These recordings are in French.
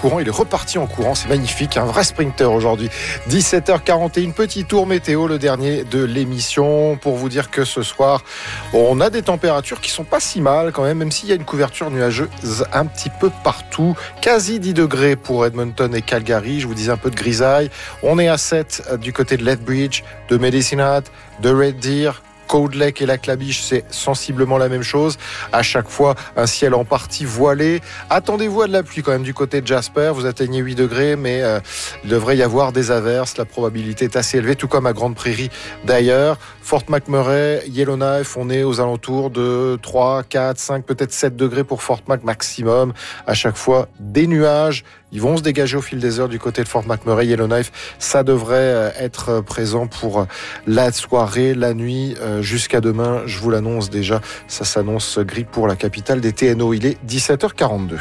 courant. Il est reparti en courant, c'est magnifique, un vrai sprinter aujourd'hui. 17h41, petit tour météo, le dernier de l'émission, pour vous dire que ce soir, on a des températures qui sont pas si mal quand même s'il y a une couverture nuageuse un petit peu partout. Quasi 10 degrés pour Edmonton et Calgary, je vous disais un peu de grisaille. On est à 7 du côté de Lethbridge, de Medicine Hat, de Red Deer, Cold Lake et Lac-La-Biche, c'est sensiblement la même chose. À chaque fois, un ciel en partie voilé. Attendez-vous à de la pluie quand même du côté de Jasper. Vous atteignez 8 degrés, mais il devrait y avoir des averses. La probabilité est assez élevée, tout comme à Grande Prairie d'ailleurs. Fort McMurray, Yellowknife, on est aux alentours de 3, 4, 5, peut-être 7 degrés pour Fort Mac maximum. À chaque fois, des nuages. Ils vont se dégager au fil des heures du côté de Fort McMurray, Yellowknife. Ça devrait être présent pour la soirée, la nuit, jusqu'à demain. Je vous l'annonce déjà. Ça s'annonce gris pour la capitale des TNO. Il est 17h42.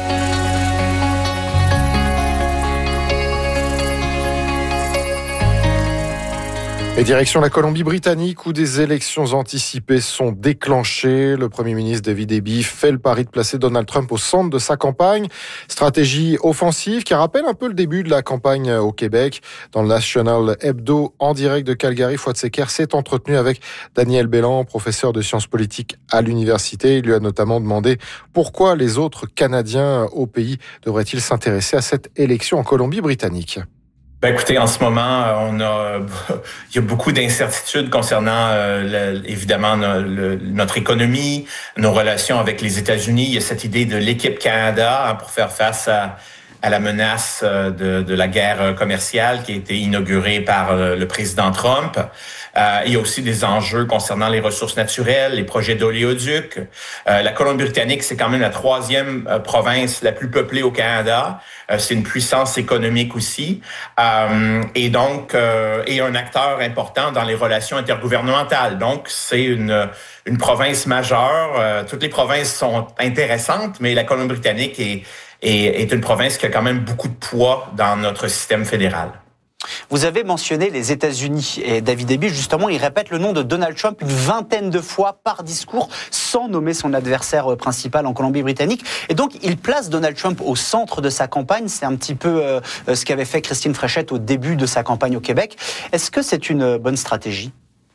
Et direction la Colombie-Britannique où des élections anticipées sont déclenchées. Le Premier ministre David Eby fait le pari de placer Donald Trump au centre de sa campagne. Stratégie offensive qui rappelle un peu le début de la campagne au Québec. Dans le National Hebdo, en direct de Calgary, Fouad Secker s'est entretenu avec Daniel Bélan, professeur de sciences politiques à l'université. Il lui a notamment demandé pourquoi les autres Canadiens au pays devraient-ils s'intéresser à cette élection en Colombie-Britannique. Écoutez, en ce moment, il y a beaucoup d'incertitudes concernant, évidemment, notre économie, nos relations avec les États-Unis. Il y a cette idée de l'équipe Canada pour faire face à la menace de la guerre commerciale qui a été inaugurée par le président Trump. Il y a aussi des enjeux concernant les ressources naturelles, les projets d'oléoduc. La Colombie-Britannique, c'est quand même la 3e province la plus peuplée au Canada. C'est une puissance économique aussi. Et donc, et un acteur important dans les relations intergouvernementales. Donc, c'est une province majeure. Toutes les provinces sont intéressantes, mais la Colombie-Britannique est une province qui a quand même beaucoup de poids dans notre système fédéral. Vous avez mentionné les États-Unis et David Eby, justement, il répète le nom de Donald Trump une vingtaine de fois par discours sans nommer son adversaire principal en Colombie-Britannique. Et donc, il place Donald Trump au centre de sa campagne. C'est un petit peu ce qu'avait fait Christine Fréchette au début de sa campagne au Québec. Est-ce que c'est une bonne stratégie?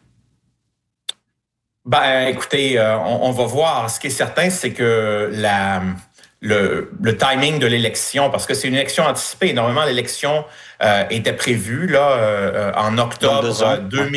Écoutez, on va voir. Ce qui est certain, c'est que le timing de l'élection, parce que c'est une élection anticipée. Normalement, l'élection était prévue là en octobre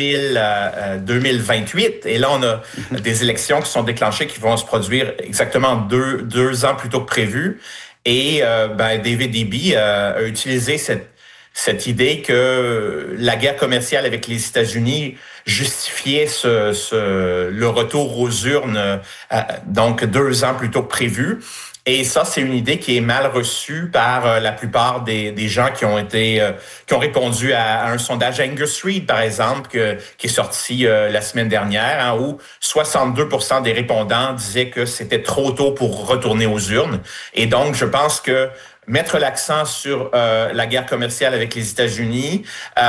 2028. Et là, on a des élections qui sont déclenchées, qui vont se produire exactement deux ans plus tôt que prévu. Et David Eby a utilisé cette idée que la guerre commerciale avec les États-Unis justifiait le retour aux urnes donc 2 ans plus tôt que prévu. Et ça, c'est une idée qui est mal reçue par la plupart des gens qui ont répondu à un sondage Angus Reid, par exemple, qui est sorti la semaine dernière, où 62% des répondants disaient que c'était trop tôt pour retourner aux urnes. Et donc, je pense que mettre l'accent sur la guerre commerciale avec les États-Unis,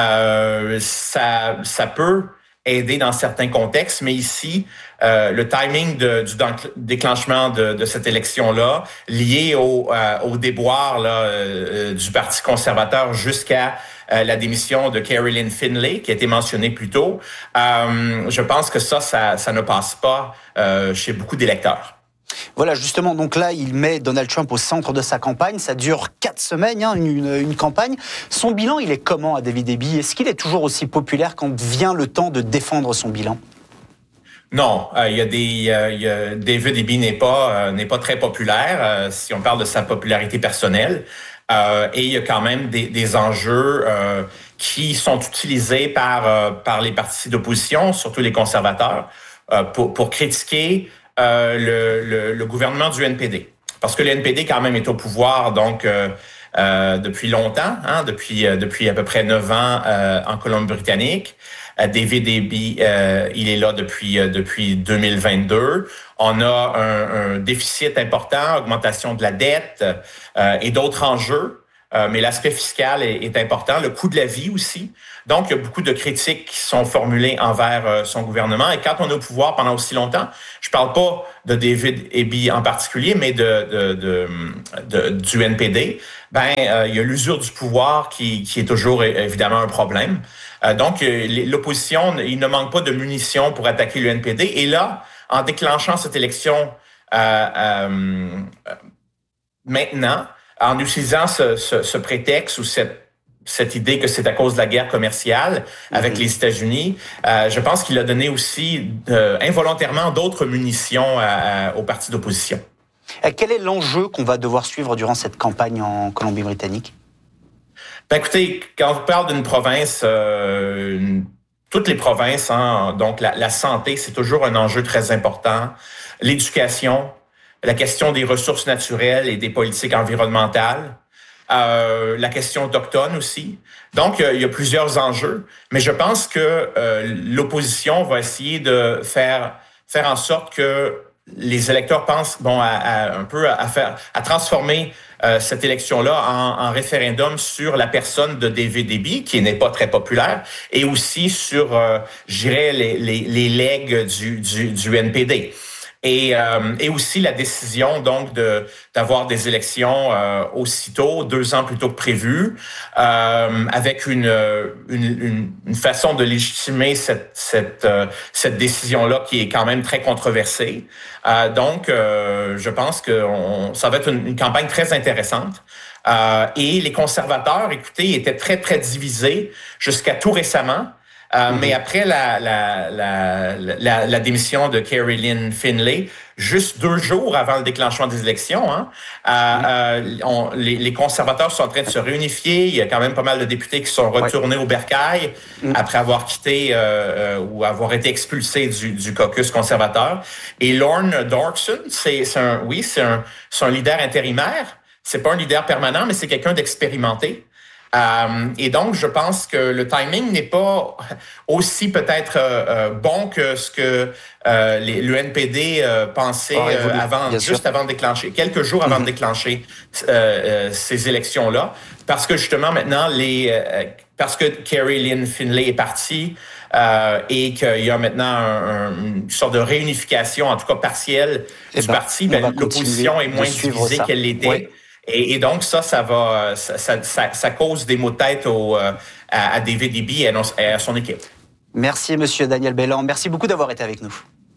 ça peut aider dans certains contextes, mais ici, le timing du déclenchement de cette élection-là, lié au déboire du Parti conservateur jusqu'à la démission de Caroline Finlay, qui a été mentionnée plus tôt, je pense que ça ne passe pas chez beaucoup d'électeurs. Voilà, justement, donc là, il met Donald Trump au centre de sa campagne. Ça dure 4 semaines, une campagne. Son bilan, il est comment à David Eby? Est-ce qu'il est toujours aussi populaire quand vient le temps de défendre son bilan? Non, David Eby n'est pas très populaire si on parle de sa popularité personnelle. Et il y a quand même des enjeux qui sont utilisés par les partis d'opposition, surtout les conservateurs, pour critiquer le gouvernement du NPD. Parce que le NPD quand même est au pouvoir donc depuis longtemps, depuis à peu près 9 ans en Colombie-Britannique. David Eby, il est là depuis 2022. On a un déficit important, augmentation de la dette et d'autres enjeux mais l'aspect fiscal est important, le coût de la vie aussi. Donc, il y a beaucoup de critiques qui sont formulées envers son gouvernement. Et quand on est au pouvoir pendant aussi longtemps, je parle pas de David Eby en particulier, mais du NPD, il y a l'usure du pouvoir qui est toujours évidemment un problème. Donc, l'opposition, il ne manque pas de munitions pour attaquer le NPD. Et là, en déclenchant cette élection maintenant, en utilisant ce prétexte ou cette idée que c'est à cause de la guerre commerciale avec les États-Unis, je pense qu'il a donné aussi involontairement d'autres munitions aux partis d'opposition. Quel est l'enjeu qu'on va devoir suivre durant cette campagne en Colombie-Britannique? Écoutez, quand on parle d'une province, toutes les provinces, donc la santé, c'est toujours un enjeu très important. L'éducation, la question des ressources naturelles et des politiques environnementales, la question autochtone aussi. Donc, il y a plusieurs enjeux, mais je pense que l'opposition va essayer de faire en sorte que les électeurs pensent à transformer cette élection-là en référendum sur la personne de David Eby, qui n'est pas très populaire, et aussi sur, je dirais, les legs du NPD. Et aussi la décision donc d'avoir des élections aussitôt, 2 ans plus tôt que prévu, avec une façon de légitimer cette décision-là qui est quand même très controversée. Donc, je pense que ça va être une campagne très intéressante. Et les conservateurs, écoutez, étaient très, très divisés jusqu'à tout récemment. Mais après la démission de Carrie Lynn Finlay, juste 2 jours avant le déclenchement des élections, les conservateurs sont en train de se réunifier. Il y a quand même pas mal de députés qui sont retournés au bercail après avoir quitté ou avoir été expulsés du caucus conservateur. Et Lorne Dorkson, c'est un leader intérimaire. C'est pas un leader permanent, mais c'est quelqu'un d'expérimenté. Et donc, je pense que le timing n'est pas aussi peut-être bon que ce que le NPD pensait avant de déclencher, quelques jours avant de déclencher ces élections-là, parce que justement maintenant, parce que Carrie Lynn Finlay est partie et qu'il y a maintenant une sorte de réunification, en tout cas partielle, du parti, l'opposition est moins divisée qu'elle l'était. Oui. Et donc, ça cause des maux de tête à David Eby et à son équipe. Merci, monsieur Daniel Bélan. Merci beaucoup d'avoir été avec nous.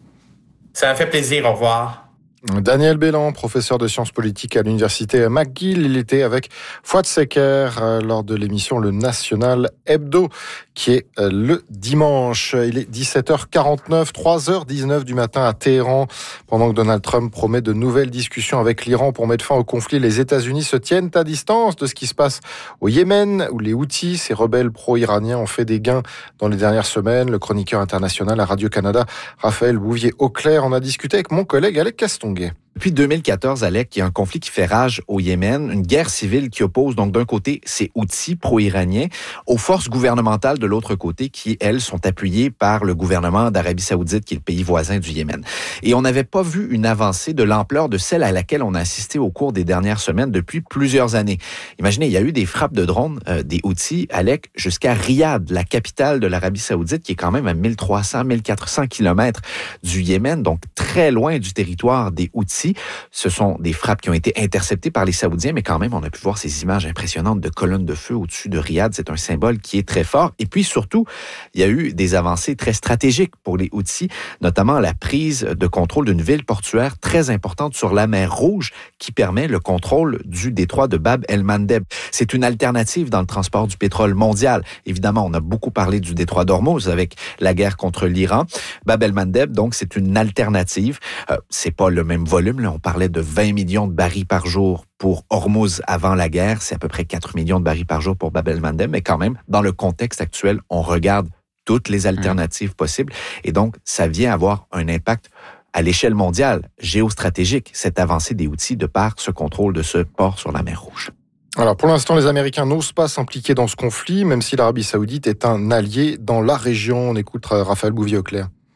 Ça m'a fait plaisir. Au revoir. Daniel Bélan, professeur de sciences politiques à l'université McGill. Il était avec Fouad Secker lors de l'émission Le National Hebdo, qui est le dimanche. Il est 17h49, 3h19 du matin à Téhéran. Pendant que Donald Trump promet de nouvelles discussions avec l'Iran pour mettre fin au conflit, les États-Unis se tiennent à distance de ce qui se passe au Yémen, où les Houthis, ces rebelles pro-iraniens, ont fait des gains dans les dernières semaines. Le chroniqueur international à Radio-Canada, Raphaël Bouvier-Auclair, en a discuté avec mon collègue Alec Castonguay. Depuis 2014, Alec, il y a un conflit qui fait rage au Yémen, une guerre civile qui oppose donc d'un côté ces Houthis pro-iraniens aux forces gouvernementales de l'autre côté qui, elles, sont appuyées par le gouvernement d'Arabie Saoudite, qui est le pays voisin du Yémen. Et on n'avait pas vu une avancée de l'ampleur de celle à laquelle on a assisté au cours des dernières semaines depuis plusieurs années. Imaginez, il y a eu des frappes de drones des Houthis, Alec, jusqu'à Riyad, la capitale de l'Arabie Saoudite, qui est quand même à 1300-1400 kilomètres du Yémen, donc très loin du territoire des Houthis. Ce sont des frappes qui ont été interceptées par les Saoudiens, mais quand même, on a pu voir ces images impressionnantes de colonnes de feu au-dessus de Riyad. C'est un symbole qui est très fort. Et puis surtout, il y a eu des avancées très stratégiques pour les Houthis, notamment la prise de contrôle d'une ville portuaire très importante sur la mer Rouge qui permet le contrôle du détroit de Bab el-Mandeb. C'est une alternative dans le transport du pétrole mondial. Évidemment, on a beaucoup parlé du détroit d'Ormuz avec la guerre contre l'Iran. Bab el-Mandeb, donc, c'est une alternative. C'est pas le même volume. Là, on parlait de 20 millions de barils par jour pour Hormuz avant la guerre. C'est à peu près 4 millions de barils par jour pour Bab el-Mandeb. Mais quand même, dans le contexte actuel, on regarde toutes les alternatives possibles. Et donc, ça vient avoir un impact à l'échelle mondiale, géostratégique, cette avancée des Houthis de par ce contrôle de ce port sur la mer Rouge. Alors pour l'instant, les Américains n'osent pas s'impliquer dans ce conflit, même si l'Arabie Saoudite est un allié dans la région. On écoute Raphaël Bouvier-Auclair.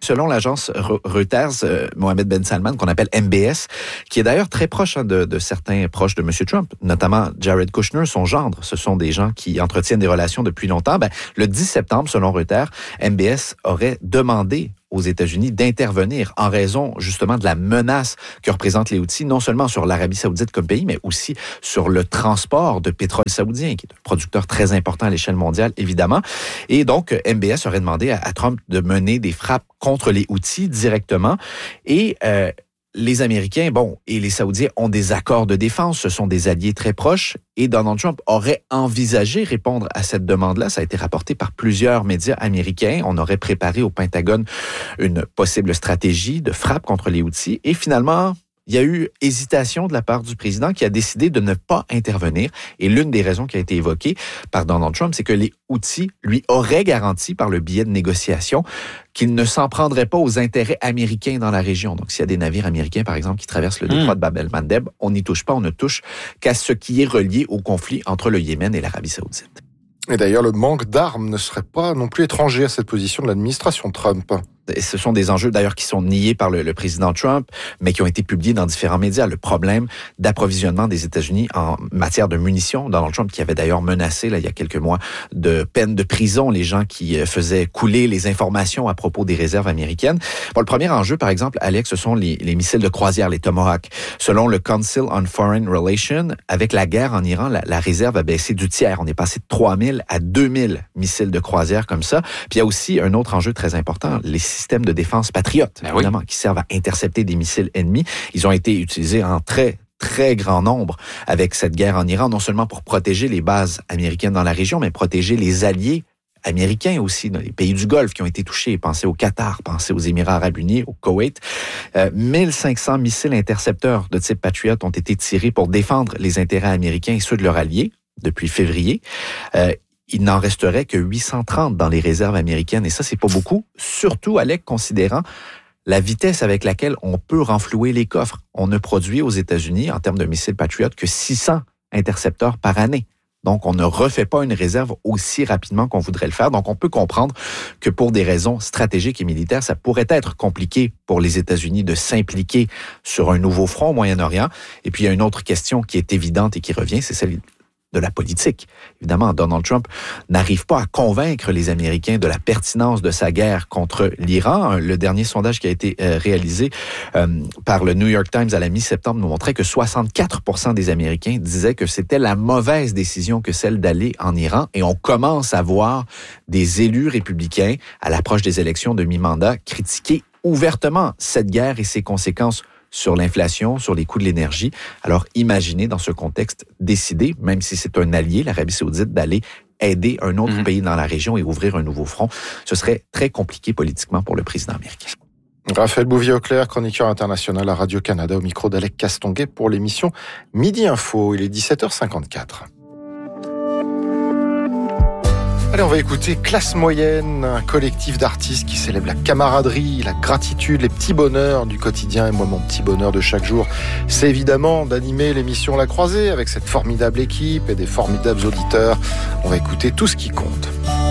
Selon l'agence Reuters, Mohamed Ben Salman, qu'on appelle MBS, qui est d'ailleurs très proche de certains proches de M. Trump, notamment Jared Kushner, son gendre. Ce sont des gens qui entretiennent des relations depuis longtemps. Le 10 septembre, selon Reuters, MBS aurait demandé aux États-Unis d'intervenir en raison justement de la menace que représentent les Houthis, non seulement sur l'Arabie saoudite comme pays, mais aussi sur le transport de pétrole saoudien, qui est un producteur très important à l'échelle mondiale, évidemment. Et donc, MBS aurait demandé à Trump de mener des frappes contre les Houthis directement. Et les Américains, et les Saoudiens ont des accords de défense, ce sont des alliés très proches, et Donald Trump aurait envisagé répondre à cette demande-là. Ça a été rapporté par plusieurs médias américains. On aurait préparé au Pentagone une possible stratégie de frappe contre les Houthis, et finalement, il y a eu hésitation de la part du président qui a décidé de ne pas intervenir. Et l'une des raisons qui a été évoquée par Donald Trump, c'est que les Houthis lui auraient garanti par le biais de négociations qu'ils ne s'en prendraient pas aux intérêts américains dans la région. Donc, s'il y a des navires américains, par exemple, qui traversent le détroit de Bab el-Mandeb, on n'y touche pas, on ne touche qu'à ce qui est relié au conflit entre le Yémen et l'Arabie saoudite. Et d'ailleurs, le manque d'armes ne serait pas non plus étranger à cette position de l'administration Trump. Et ce sont des enjeux d'ailleurs qui sont niés par le président Trump, mais qui ont été publiés dans différents médias. Le problème d'approvisionnement des États-Unis en matière de munitions. Donald Trump qui avait d'ailleurs menacé, il y a quelques mois, de peine de prison les gens qui faisaient couler les informations à propos des réserves américaines. Le premier enjeu, par exemple, Alex, ce sont les missiles de croisière, les Tomahawk. Selon le Council on Foreign Relations, avec la guerre en Iran, la réserve a baissé du tiers. On est passé de 3000 à 2000 missiles de croisière comme ça. Puis il y a aussi un autre enjeu très important, les systèmes de défense patriotes, évidemment, qui servent à intercepter des missiles ennemis. Ils ont été utilisés en très grand nombre avec cette guerre en Iran, non seulement pour protéger les bases américaines dans la région, mais protéger les alliés américains aussi, dans les pays du Golfe qui ont été touchés. Pensez au Qatar, pensez aux Émirats arabes unis, au Koweït. 1500 missiles intercepteurs de type Patriot ont été tirés pour défendre les intérêts américains et ceux de leurs alliés depuis février. Il n'en resterait que 830 dans les réserves américaines. Et ça, c'est pas beaucoup. Surtout, Alec, considérant la vitesse avec laquelle on peut renflouer les coffres. On ne produit aux États-Unis, en termes de missiles Patriot, que 600 intercepteurs par année. Donc, on ne refait pas une réserve aussi rapidement qu'on voudrait le faire. Donc, on peut comprendre que pour des raisons stratégiques et militaires, ça pourrait être compliqué pour les États-Unis de s'impliquer sur un nouveau front au Moyen-Orient. Et puis, il y a une autre question qui est évidente et qui revient, c'est celle de la politique. Évidemment, Donald Trump n'arrive pas à convaincre les Américains de la pertinence de sa guerre contre l'Iran. Le dernier sondage qui a été réalisé par le New York Times à la mi-septembre nous montrait que 64% des Américains disaient que c'était la mauvaise décision que celle d'aller en Iran. Et on commence à voir des élus républicains, à l'approche des élections de mi-mandat, critiquer ouvertement cette guerre et ses conséquences sur l'inflation, sur les coûts de l'énergie. Alors, imaginez dans ce contexte décider, même si c'est un allié, l'Arabie saoudite, d'aller aider un autre pays dans la région et ouvrir un nouveau front. Ce serait très compliqué politiquement pour le président américain. Raphaël Bouvier-Auclair, chroniqueur international à Radio-Canada, au micro d'Alec Castonguay pour l'émission Midi Info. Il est 17h54. Allez, on va écouter Classe Moyenne, un collectif d'artistes qui célèbre la camaraderie, la gratitude, les petits bonheurs du quotidien. Et moi, mon petit bonheur de chaque jour, c'est évidemment d'animer l'émission La Croisée avec cette formidable équipe et des formidables auditeurs. On va écouter tout ce qui compte.